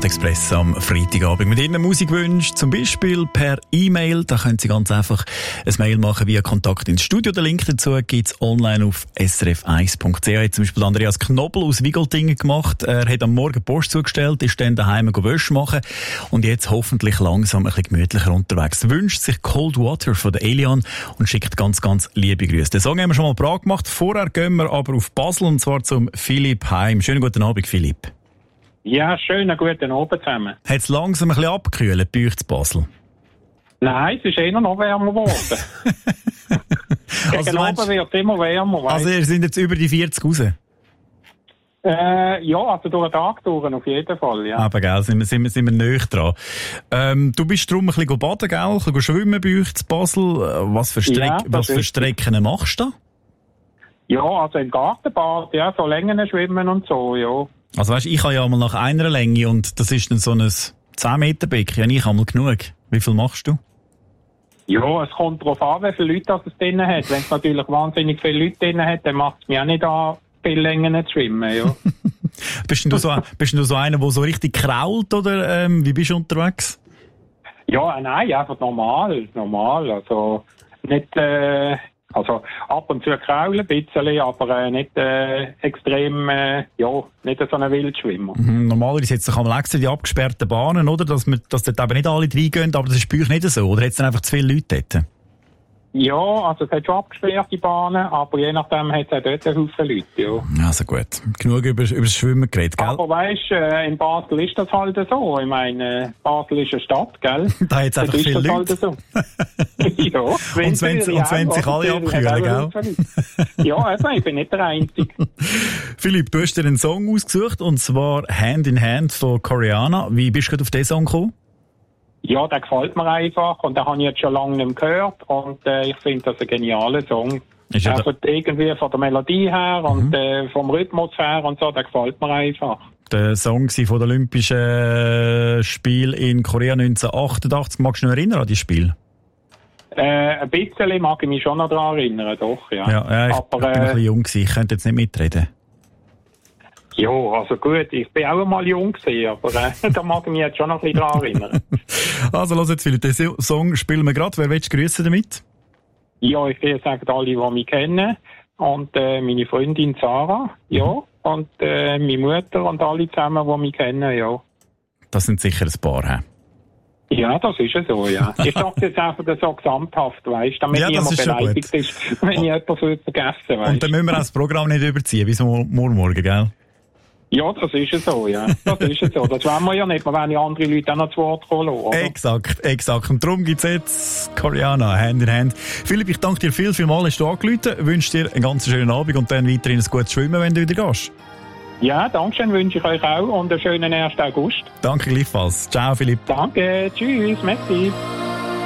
Nachtexpress am Freitagabend. Mit Ihnen Musikwünschen, zum Beispiel per E-Mail. Da können Sie ganz einfach ein Mail machen via Kontakt ins Studio. Den Link dazu gibt es online auf srf1.ch. Hat zum Beispiel Andreas Knobel aus Wigoltingen gemacht. Er hat am Morgen Post zugestellt, ist dann daheim Wäsche machen und jetzt hoffentlich langsam ein bisschen gemütlicher unterwegs. Wünscht sich Cold Water von der Elian und schickt ganz, ganz liebe Grüße. Den Song haben wir schon mal parat gemacht. Vorher gehen wir aber auf Basel und zwar zum Philipp Heim. Schönen guten Abend, Philipp. Ja, schönen guten Abend zusammen. Hat es langsam ein bisschen abgekühlt bei euch zu Basel? Nein, es ist eher noch wärmer geworden. Gegen Abend wird es immer wärmer. Also ihr seid jetzt über die 40 raus? Ja, also durch den Tag durch, auf jeden Fall, ja. Aber gell, sind wir näher dran. Du bist darum ein bisschen baden, gell? Ein bisschen schwimmen bei euch zu Basel. Was für Strecken machst du da? Ja, also im Gartenbad, ja, so Längen schwimmen und so, ja. Also weißt, ich habe ja mal nach einer Länge und das ist dann so ein 10-Meter-Becken. Ja, ich habe mal genug. Wie viel machst du? Ja, es kommt darauf an, wie viele Leute es drin hat. Wenn es natürlich wahnsinnig viele Leute drin hat, dann macht es mir auch nicht an, viele Längen zu schwimmen, ja. Bist du so einer, der so richtig krault, oder wie bist du unterwegs? Ja, nein, einfach normal. Also nicht, also ab und zu kraulen ein bisschen, aber nicht extrem, nicht so ein Wildschwimmer. Normalerweise hat es doch einmal extra die abgesperrten Bahnen, oder? Dass dort eben nicht alle reingehen, aber das ist bei euch nicht so, oder hat es dann einfach zu viele Leute dort? Ja, also es hat schon abgesperrte Bahnen, aber je nachdem hat es auch dort einen Haufen Leute, ja. Also gut, genug über das Schwimmen geredet, gell? Aber weisst, in Basel ist das halt so. Ich meine, Basel ist eine Stadt, gell? Da hat es einfach viele Leute. Halt so. Ja, und wenn sich alle abkühlen, gell? Ja, eben, ich bin nicht der Einzige. Philipp, du hast dir einen Song ausgesucht, und zwar Hand in Hand von Koreana. Wie bist du gerade auf diesen Song gekommen? Ja, der gefällt mir einfach und den habe ich jetzt schon lange nicht mehr gehört und ich finde das ein genialer Song. Also irgendwie von der Melodie her und vom Rhythmus her und so, der gefällt mir einfach. Der Song von den Olympischen Spielen in Korea 1988, magst du dich noch erinnern an dieses Spiel? Ein bisschen mag ich mich schon noch daran erinnern, doch, ja. Ja, ich bin ein bisschen jung gewesen, ich könnte jetzt nicht mitreden. Ja, also gut, ich bin auch einmal jung gewesen, aber da mag ich mich jetzt schon noch ein bisschen daran erinnern. Also, lass jetzt, Philipp, den Song spielen wir gerade. Wer willst du grüßen damit? Ja, ich will sagen, alle, die mich kennen. Und meine Freundin Sarah, ja. Und meine Mutter und alle zusammen, die mich kennen, ja. Das sind sicher ein paar, hä? Ja, das ist ja so, ja. Ich sage jetzt einfach so gesamthaft, weißt, damit niemand beleidigt ist, wenn ich etwas vergessen, weißt. Und dann müssen wir auch das Programm nicht überziehen, bis morgen, gell? Ja, das ist ja so, ja. Das ist ja so. Das wollen wir ja nicht. Wir wollen ja andere Leute auch noch zu Wort kommen lassen, oder? Exakt. Und darum gibt's jetzt Koreana, Hand in Hand. Philipp, ich danke dir vielmals, hast du angerufen. Wünsche dir einen ganz schönen Abend und dann weiterhin ein gutes Schwimmen, wenn du wieder gehst. Ja, danke schön, wünsche ich euch auch und einen schönen 1. August. Danke gleichfalls. Ciao, Philipp. Danke, tschüss, merci.